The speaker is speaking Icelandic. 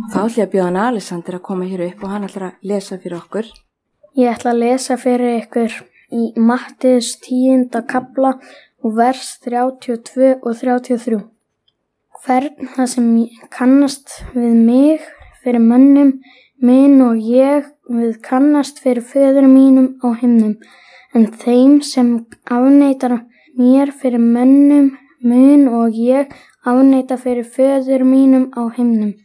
Þá ætla ég að bjóða hann Alexander að koma hér upp og hann ætlar að lesa fyrir okkur. Ég ætla að lesa fyrir ykkur í Mattheus 10. kafla og vers 32 og 33. Hvern það sem kannast við mig fyrir mönnum minn og ég við kannast fyrir föður mínum á himnum, en þeim sem afneitar mér fyrir mönnum mun og ég afneita fyrir föður mínum á himnum.